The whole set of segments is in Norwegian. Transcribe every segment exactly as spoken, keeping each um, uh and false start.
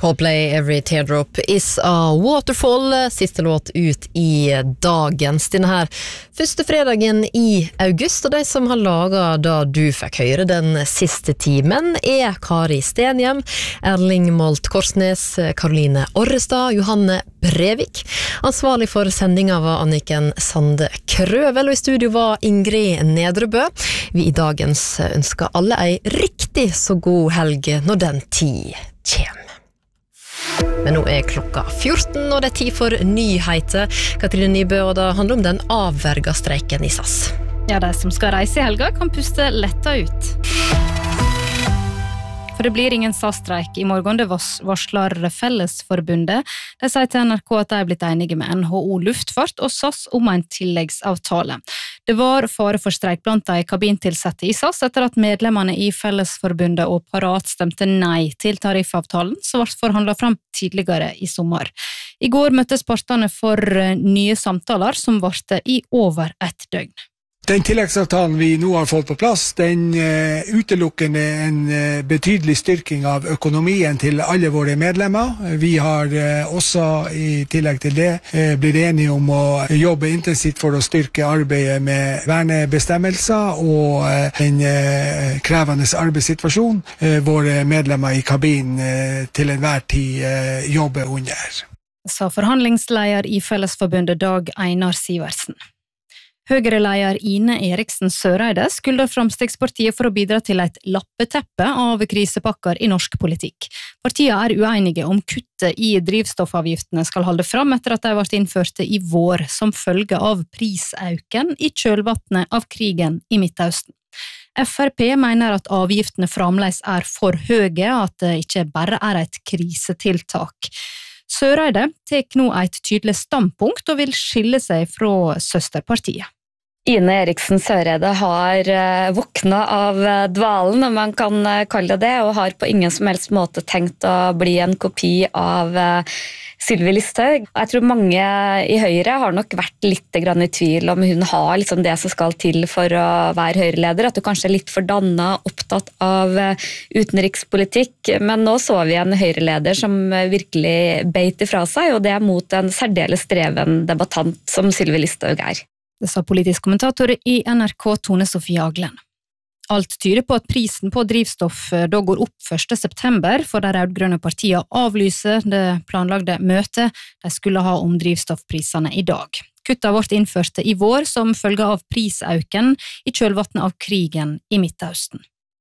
Coldplay, Every Teardrop is a Waterfall, siste låt ut i dagens, denne her første fredagen i august, og de som har laget da du fikk høre den siste timen er Kari Stenhjem, Erling Molt Korsnes, Karoline Orrestad, Johanne Brevik. Ansvarlig for sendingen var Anniken Sande Krøvel, og i studio var Ingrid Nedrebø. Vi i dagens ønsker alle ei riktig så god helg når den tid kjem. Men nå er klokka fjorten, og det er tid for nyheter. Katrine Nybø, og det handler om den avverga streiken i S A S. Ja, de som skal reise i helga kan puste letta ut. For det blir ingen S A S-streik i morgen, det varsler Fellesforbundet. De sier til N R K at de er blitt enige med N H O Luftfart og S A S om en tilleggsavtale. Det var fare for streik blant de kabintilsette i S A S etter at medlemmene i Fellesforbundet og Parat stemte nei til tariffavtalen som ble forhandlet frem tidligere i sommer. I går møttes partene for nye samtaler som varte i over ett døgn. Den tilleggsavtalen vi nå har fått på plass, den uh, utelukker en uh, betydelig styrking av økonomien til alle våre medlemmer. Vi har uh, også i tillegg til det uh, blitt enige om å jobbe intensivt for å styrke arbeidet med vernebestemmelser og uh, den uh, krevende arbeidssituasjonen uh, våre medlemmer i kabinen uh, til enhver tid uh, jobber under. Sa forhandlingsleder i Fellesforbundet Dag Einar Sivertsen. Høyre-leder Ine Eriksen Søreide skulder Fremskrittspartiet for å bidra til et lappeteppe av krisepakker i norsk politikk. Partiene er uenige om kuttet i drivstoffavgiftene skal holde fram etter at de ble innført i vår som følge av prisauken i kjølvannet av krigen i Midtøsten. F R P mener at avgiftene fremdeles er for høye, at det ikke bare er et krisetiltak. Søreide tek nå et tydelig standpunkt og vil skille seg fra søsterpartiet. Ine Eriksen Søreide har våkna av dvalen, om man kan kalle det det, og har på ingen som helst måte tenkt å bli en kopi av Sylvi Listhaug. Jeg tror mange i Høyre har nok vært litt grann i tvil om hun har liksom det som skal til for å være Høyre-leder, at hun kanskje er litt for dannet, opptatt av utenrikspolitikk, men nå så vi en Høyre-leder som virkelig beit ifra seg, og det er mot en særdeles dreven debattant som Sylvi Listhaug er. Det sa politisk kommentator i N R K Tone Sofie Aglen. Alt tyder på at prisen på drivstoff da går opp første september, for de rødgrønne partiene avlyser det planlagte møtet de skulle ha om drivstoffprisene i dag. Kutta ble innført i vår som følge av prisauken i kjølvannet av krigen i Midtøsten.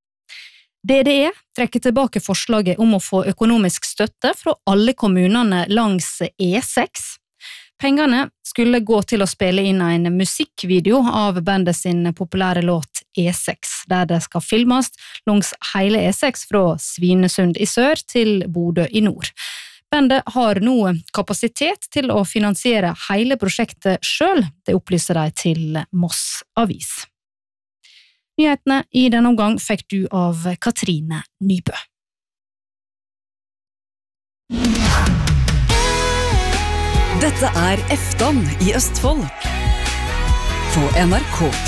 D D E trekker tilbake forslaget om å få økonomisk støtte fra alle kommunene langs E seks. Pengene skulle gå til å spille inn en musikkvideo av bandet sin populære låt E seks, der det skal filmes langs hele E seks fra Svinesund i sør til Bodø i nord. Bandet har nå kapasitet til å finansiere hele prosjektet selv, det opplyser de til Moss Avis. Nyhetene i denne omgang fikk du av Katrine Nybø. Dette er Eftan i Østfold på N R K.